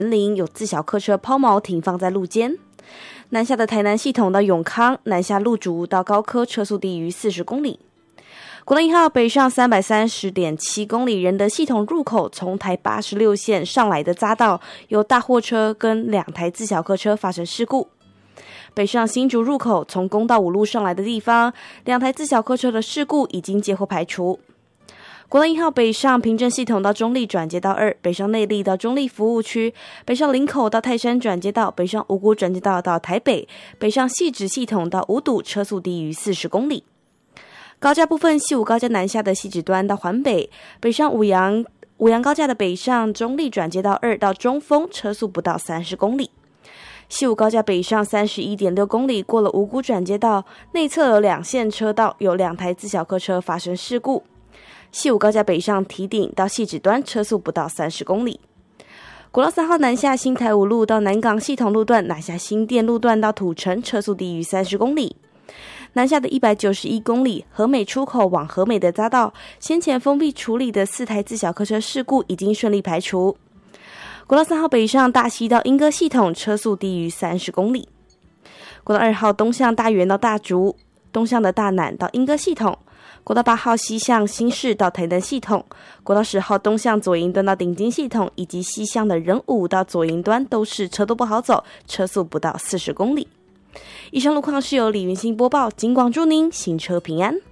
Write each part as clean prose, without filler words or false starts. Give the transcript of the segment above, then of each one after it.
园林有自小客车抛锚停放在路肩。南下的台南系统到永康，南下路竹到高科车速低于40公里。国道1号北上330.7公里仁德系统入口从台86线上来的匝道，有大货车跟2台自小客车发生事故。北上新竹入口从公道5路上来的地方，2台自小客车的事故已经接获排除。国道1号北上平镇系统到中立转接道2，北上内壢到中立服务区，北上林口到泰山转接道，北上五股转接道到台北，北上汐止系统到五堵，车速低于40公里。高架部分，西武高架南下的汐止端到环北，北上五杨高架的北上中立转接道2到中丰，车速不到30公里。西武高架北上31.6公里，过了五股转接道，内侧有2线车道，有2台自小客车发生事故。西武高架北上堤顶到汐止端，车速不到30公里。国道3号南下新台5路到南港系统路段，南下新店路段到土城，车速低于30公里。南下的191公里，和美出口往和美的匝道，先前封闭处理的4台自小客车事故已经顺利排除。国道3号北上大溪到莺歌系统，车速低于30公里。国道2号东向大园到大竹，东向的大南到莺歌系统。国道8号西向新市到台南系统，国道10号东向左营端到顶金系统，以及西向的仁武到左营端都是车多不好走，车速不到40公里。以上路况是由李云欣播报，警广祝您行车平安。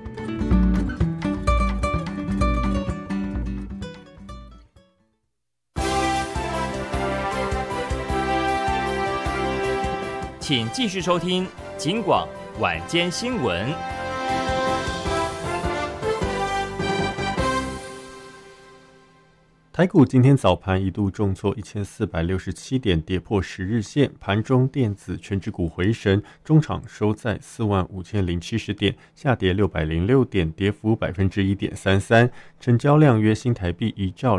请继续收听警广晚间新闻。 台股今天早盘一度重挫1467点，跌破10日线，盘中电子全指股回神，中场收在45070点，下跌606点，跌幅 1.33%， 成交量约新台币1兆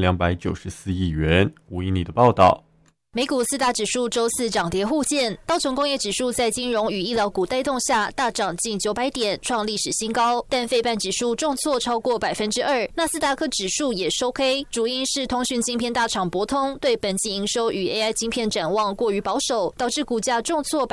2294亿元。吴依妮的报道。 美股4大指数周四涨跌互见，道琼工业指数在金融与医疗股带动下大涨近900点，创历史新高，但费半指数重挫超过 2%， 纳斯达克指数也收 K， 主因是通讯晶片大厂博通对本季营收与 AI 晶片展望过于保守，导致股价重挫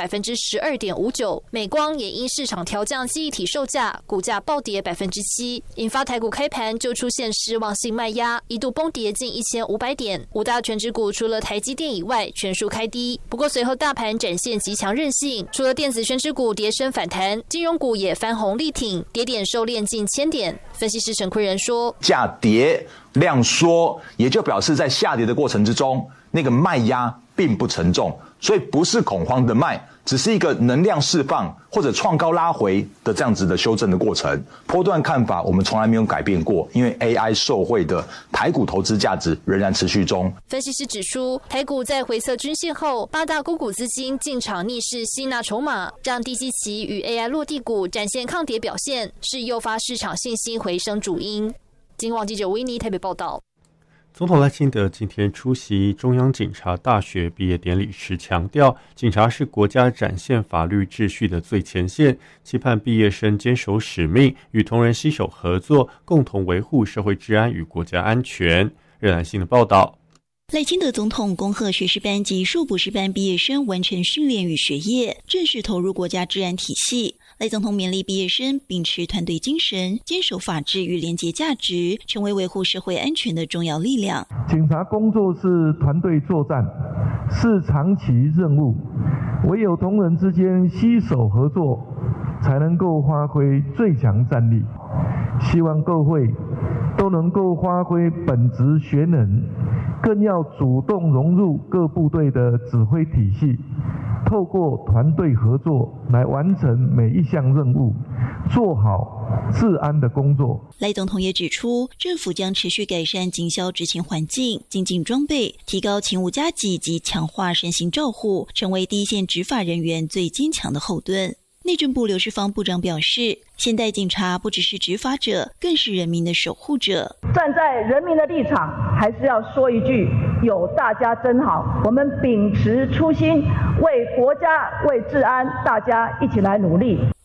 12.59%。 美光也因市场调降记忆体售价，股价暴跌 7%， 引发台股开盘就出现失望性卖压，一度崩跌近1500点。5大全指股除了台积电以外全数开低，不过随后大盘展现极强韧性，除了电子全指股跌升反弹，金融股也翻红力挺，跌点收敛近1000点。分析师陈奎仁说， 价跌量缩，也就表示在下跌的过程之中，那个卖压并不沉重，所以不是恐慌的卖，只是一个能量释放或者创高拉回的这样子的修正的过程。波段看法我们从来没有改变过，因为 AI 受惠的台股投资价值仍然持续中。 分析师指出，台股在回测均线后，8大股资金进场逆势吸纳筹码，让低基期与 AI 落地股展现抗跌表现，是诱发市场信心回升主因。警广记者维尼台北报道。 总统赖清德今天出席中央警察大学毕业典礼时强调，警察是国家展现法律秩序的最前线，期盼毕业生坚守使命，与同仁携手合作，共同维护社会治安与国家安全。热兰新的报道。 赖清德总统恭贺学士班及硕博士班毕业生完成训练与学业，正式投入国家治安体系。赖总统勉励毕业生秉持团队精神，坚守法治与廉洁价值，成为维护社会安全的重要力量。 警察工作是团队作战，是长期任务，唯有同仁之间携手合作，才能够发挥最强战力。希望各位都能够发挥本职学能，更要主动融入各部队的指挥体系，透过团队合作来完成每一项任务，做好治安的工作。 赖总统也指出，政府将持续改善警消执勤环境，精进装备，提高勤务加给及强化身心照护，成为第一线执法人员最坚强的后盾。内政部刘世芳部长表示，现代警察不只是执法者，更是人民的守护者。 站在人民的立场，还是要说一句，有大家真好。我们秉持初心，为国家为治安，大家一起来努力。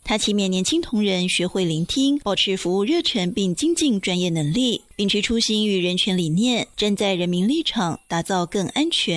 他期勉年轻同仁学会聆听，保持服务热忱，并精进专业能力，秉持初心与人权理念，站在人民立场，打造更安全